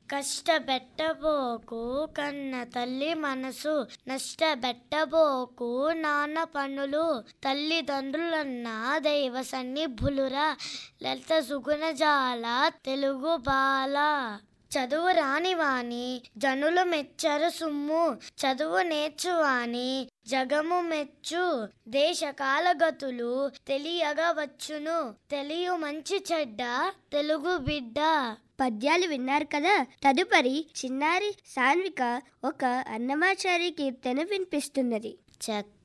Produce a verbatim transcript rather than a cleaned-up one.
కష్టపెట్టబోకు కన్న తల్లి మనసు, నష్టపెట్టబోకు నాన్న పనులు. తల్లిదండ్రులన్న దైవ సన్నిభులురా, లలిత సుగుణజాల తెలుగు బాల. చదువు రానివాని జనులు మెచ్చరు సుమ్ము, చదువు నేర్చువాని జగము మెచ్చు. దేశ కాలగతులు తెలియగా వచ్చును, తెలియు మంచి చెడ్డ తెలుగు బిడ్డ. పద్యాలు విన్నారు కదా. తదుపరి చిన్నారి సాన్విక ఒక అన్నమాచారి కీర్తన వినిపిస్తున్నది. చెత్త